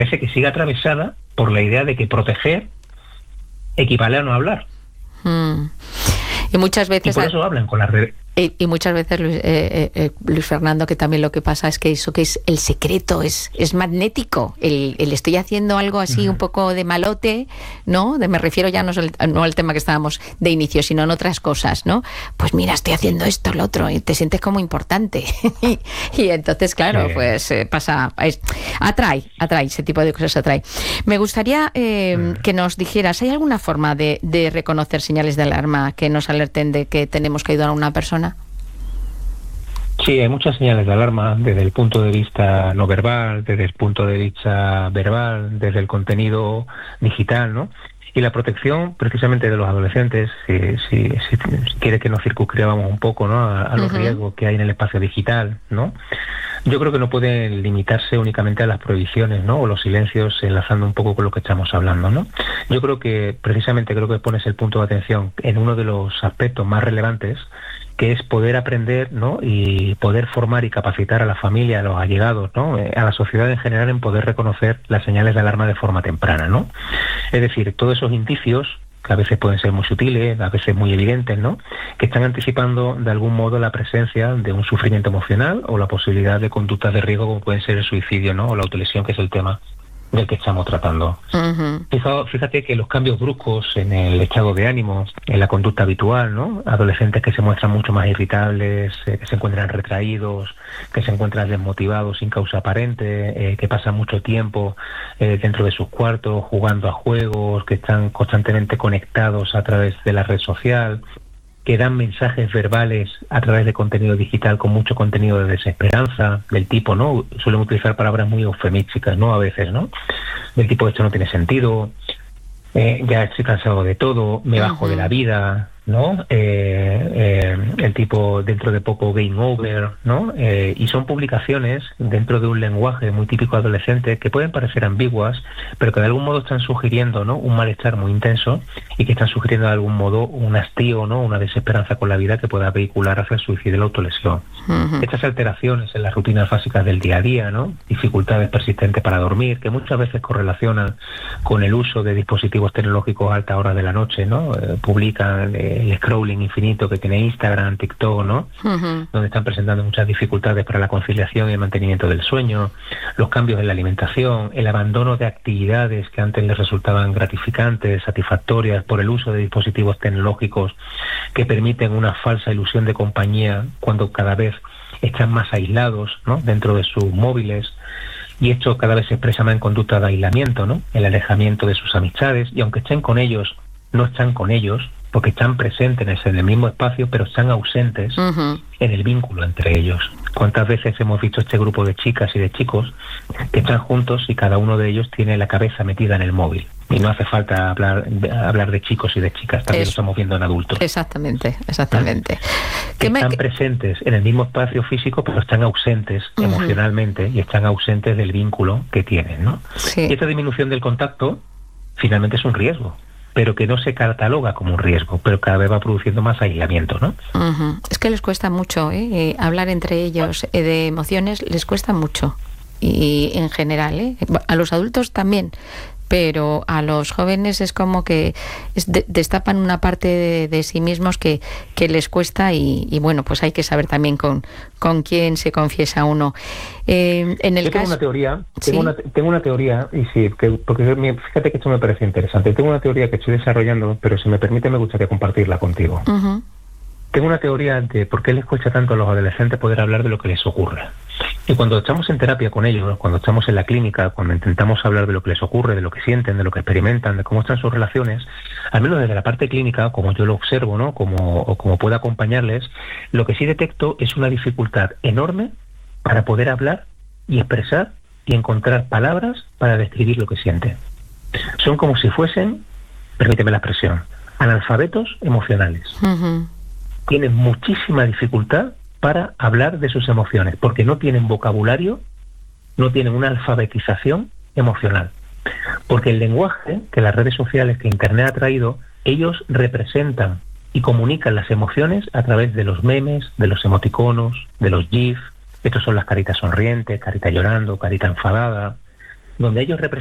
parece que sigue atravesada por la idea de que proteger equivale a no hablar. Y muchas veces... Y por eso hablan con las redes. Y muchas veces, Luis Fernando, que también lo que pasa es que eso que es el secreto es magnético. El estoy haciendo algo así un poco de malote, ¿no? Me refiero ya no al tema que estábamos de inicio, sino en otras cosas, ¿no? Pues mira, estoy haciendo esto, lo otro, y te sientes como importante. y entonces, claro, pues pasa... Atrae, ese tipo de cosas atrae. Me gustaría que nos dijeras, ¿hay alguna forma de reconocer señales de alarma que nos alerten de que tenemos que ayudar a una persona? Sí, hay muchas señales de alarma desde el punto de vista no verbal, desde el punto de vista verbal, desde el contenido digital, ¿no? Y la protección precisamente de los adolescentes, si quiere que nos circunscribamos un poco, ¿no?, a los riesgos que hay en el espacio digital, ¿no? Yo creo que no pueden limitarse únicamente a las prohibiciones, ¿no?, o los silencios, enlazando un poco con lo que estamos hablando, ¿no? Yo creo que pones el punto de atención en uno de los aspectos más relevantes, que es poder aprender, ¿no?, y poder formar y capacitar a la familia, a los allegados, ¿no?, a la sociedad en general, en poder reconocer las señales de alarma de forma temprana, ¿no? Es decir, todos esos indicios, que a veces pueden ser muy sutiles, a veces muy evidentes, ¿no?, que están anticipando de algún modo la presencia de un sufrimiento emocional o la posibilidad de conductas de riesgo, como pueden ser el suicidio, ¿no?, o la autolesión, que es el tema del que estamos tratando. Fíjate que los cambios bruscos en el estado de ánimo, en la conducta habitual, ¿no? Adolescentes que se muestran mucho más irritables, que se encuentran retraídos, que se encuentran desmotivados sin causa aparente, que pasan mucho tiempo dentro de sus cuartos jugando a juegos, que están constantemente conectados a través de la red social, que dan mensajes verbales a través de contenido digital con mucho contenido de desesperanza, del tipo, ¿no?, suelen utilizar palabras muy eufemísticas, ¿no?, a veces, ¿no?, del tipo, esto no tiene sentido, ya estoy cansado de todo, me bajo de la vida, ¿no?, el tipo, dentro de poco, game over, ¿no?, y son publicaciones dentro de un lenguaje muy típico adolescente que pueden parecer ambiguas, pero que de algún modo están sugiriendo, ¿no?, un malestar muy intenso, y que están sugiriendo de algún modo un hastío, ¿no?, una desesperanza con la vida que pueda vehicular hacia el suicidio y la autolesión. Estas alteraciones en las rutinas básicas del día a día, ¿no?, dificultades persistentes para dormir, que muchas veces correlacionan con el uso de dispositivos tecnológicos a altas horas de la noche, ¿no?, publican el scrolling infinito que tiene Instagram, TikTok, ¿no?, donde están presentando muchas dificultades para la conciliación y el mantenimiento del sueño, los cambios en la alimentación, el abandono de actividades que antes les resultaban gratificantes, satisfactorias, por el uso de dispositivos tecnológicos que permiten una falsa ilusión de compañía cuando cada vez están más aislados, ¿no?, dentro de sus móviles. Y esto cada vez se expresa más en conducta de aislamiento, ¿no?, el alejamiento de sus amistades, y aunque estén con ellos, no están con ellos, porque están presentes en el mismo espacio, pero están ausentes en el vínculo entre ellos. ¿Cuántas veces hemos visto este grupo de chicas y de chicos que están juntos y cada uno de ellos tiene la cabeza metida en el móvil? Y no hace falta hablar de chicos y de chicas, también lo estamos viendo en adultos. Exactamente. Están presentes en el mismo espacio físico, pero están ausentes emocionalmente, y están ausentes del vínculo que tienen, ¿no? Sí. Y esta disminución del contacto finalmente es un riesgo, pero que no se cataloga como un riesgo, pero cada vez va produciendo más aislamiento, ¿no? Es que les cuesta mucho, hablar entre ellos de emociones, les cuesta mucho, y en general, a los adultos también, pero a los jóvenes es como que destapan una parte de sí mismos que les cuesta, y bueno, pues hay que saber también con quién se confiesa uno. Tengo una teoría, tengo una teoría, y sí, porque fíjate que esto me parece interesante. Tengo una teoría que estoy desarrollando, pero si me permite me gustaría compartirla contigo. Tengo una teoría de por qué les cuesta tanto a los adolescentes poder hablar de lo que les ocurre. Y cuando estamos en terapia con ellos, cuando estamos en la clínica, cuando intentamos hablar de lo que les ocurre, de lo que sienten, de lo que experimentan, de cómo están sus relaciones, al menos desde la parte clínica, como yo lo observo, ¿no?, como puedo acompañarles, lo que sí detecto es una dificultad enorme para poder hablar y expresar y encontrar palabras para describir lo que sienten. Son como si fuesen, permíteme la expresión, analfabetos emocionales. Tienen muchísima dificultad para hablar de sus emociones, porque no tienen vocabulario, no tienen una alfabetización emocional. Porque el lenguaje que las redes sociales, que Internet ha traído, ellos representan y comunican las emociones a través de los memes, de los emoticonos, de los GIF. Estos son las caritas sonrientes, carita llorando, carita enfadada, donde ellos